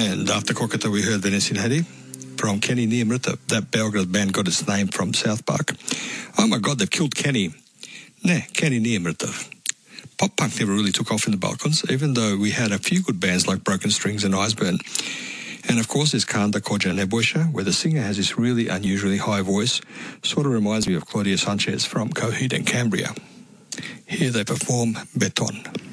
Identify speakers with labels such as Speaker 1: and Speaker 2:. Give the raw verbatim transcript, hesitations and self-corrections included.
Speaker 1: And after Kokata, we heard Vanessa Hadi from Kenny Niamrita. That Belgrade band got its name from South Park. Oh my God, they've killed Kenny. Nah, Kenny Niamrita. Pop punk never really took off in the Balkans, even though we had a few good bands like Broken Strings and Iceburn. And of course there's Kanda Koja Nebojša, where the singer has this really unusually high voice. Sort of reminds me of Claudia Sanchez from Coheed and Cambria. Here they perform Beton.